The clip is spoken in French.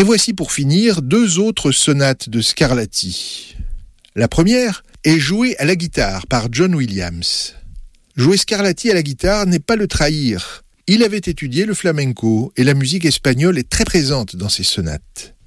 Et voici pour finir 2 autres sonates de Scarlatti. La première est jouée à la guitare par John Williams. Jouer Scarlatti à la guitare n'est pas le trahir. Il avait étudié le flamenco et la musique espagnole est très présente dans ses sonates.